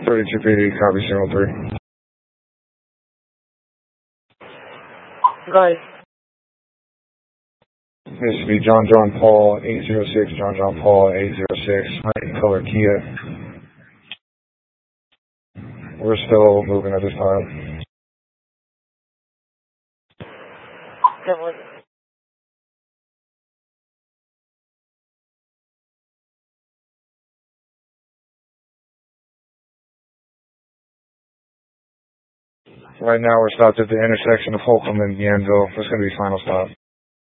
32PD, copy signal 3. Right. This would be John Paul 806, John Paul 806, white and color Kia. We're still moving at this time. Right now we're stopped at the intersection of Holcomb and Yanville. That's going to be final stop.